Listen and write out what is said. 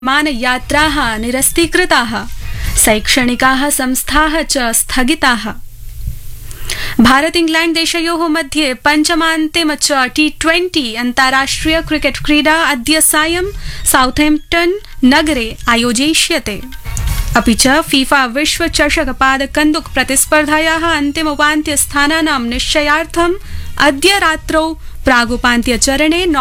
विमानयात्राः निरस्तीकृताः, शैक्षणिकाः संस्थाः च स्थगिताः। भारत इंग्लैंड देशयोः मध्ये पञ्चमान्तिम च T20 अन्ताराष्ट्रिय क्रिकेट क्रीडा अद्य सायं साउथैम्प्टन नगरे आयोजयिष्यते। अपि च फीफा विश्व चषक पादकन्दुक प्रतिस्पर्धायाः अन्तिमोपान्त्यस्थानानां निश्चयार्थम् अद्य रात्रौ प्रागुपान्त्यचरणे